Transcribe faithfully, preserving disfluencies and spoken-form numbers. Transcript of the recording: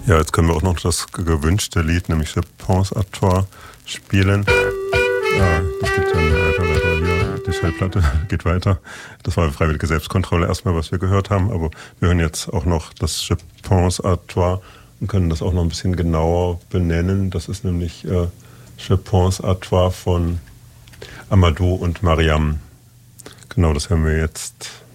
Ja, jetzt können wir auch noch das gewünschte Lied, nämlich Je pense à toi, spielen. Ja, das geht dann weiter, weiter hier. Die Schallplatte geht weiter. Das war freiwillige Selbstkontrolle erstmal, was wir gehört haben. Aber wir hören jetzt auch noch das Je pense à toi und können das auch noch ein bisschen genauer benennen. Das ist nämlich äh, Je pense à toi von Amadou und Mariam. Genau, das hören wir jetzt.